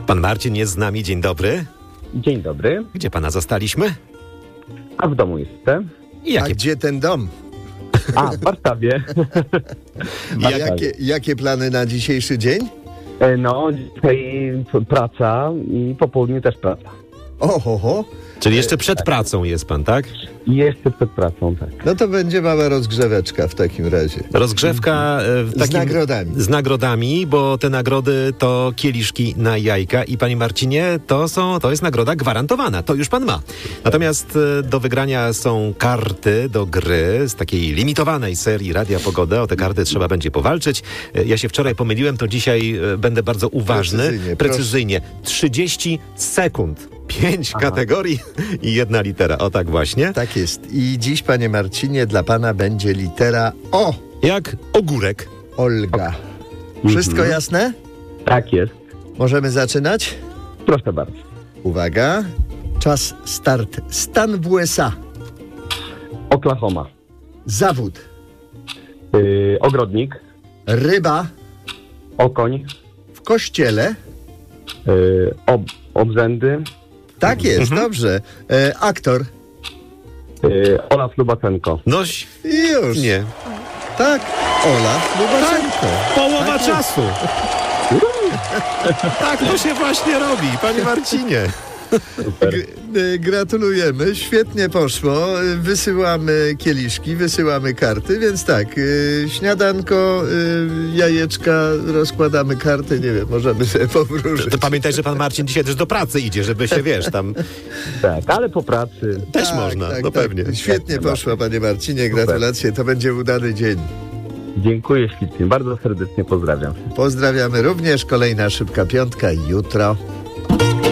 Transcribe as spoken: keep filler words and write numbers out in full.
Pan Marcin jest z nami, dzień dobry. Dzień dobry. Gdzie pana zastaliśmy? A w domu jestem. I jakie... A gdzie ten dom? A, w Warszawie. A jakie, jakie plany na dzisiejszy dzień? E, No, dzisiaj praca i po południu też praca. Oho, ho. Czyli jeszcze przed pracą jest pan, tak? I jeszcze przed pracą, tak. No to będzie mała rozgrzeweczka w takim razie. Rozgrzewka e, w Z takim, nagrodami. Z nagrodami, bo te nagrody to kieliszki na jajka i panie Marcinie, to są, to jest nagroda gwarantowana, to już pan ma. Natomiast e, do wygrania są karty do gry z takiej limitowanej serii Radia Pogoda. O te karty trzeba będzie powalczyć. E, ja się wczoraj pomyliłem, to dzisiaj e, będę bardzo uważny. Precyzyjnie, Precyzyjnie. trzydzieści sekund. Pięć Aha. kategorii i jedna litera. O tak właśnie. Tak jest. I dziś, panie Marcinie, dla pana będzie litera O. Jak ogórek. Olga. Wszystko Mhm. jasne? Tak jest. Możemy zaczynać? Proszę bardzo. Uwaga. Czas start. Stan w U S A. Oklahoma. Zawód. Yy, ogrodnik. Ryba. Okoń. W kościele. Yy, ob, obrzędy. Tak jest, Mhm. dobrze. E, aktor. Yy, Olaf Lubacenko. No I już. nie. Tak. Olaf Lubaszenko. Połowa Tak jest. czasu. Tak to się właśnie robi, panie Marcinie. Super. G- y, gratulujemy, świetnie poszło. Y, Wysyłamy kieliszki, wysyłamy karty, więc tak, y, śniadanko, y, jajeczka, rozkładamy karty, nie wiem, możemy sobie powróżyć. To pamiętaj, że pan Marcin dzisiaj też do pracy idzie, żeby się, wiesz, tam Tak, ale po pracy. też Tak, można, tak, no tak. pewnie. Świetnie Jak poszło, panie Marcinie, gratulacje, to będzie udany dzień. Dziękuję ślicznie. Bardzo serdecznie pozdrawiam. Pozdrawiamy również, kolejna Szybka Piątka jutro.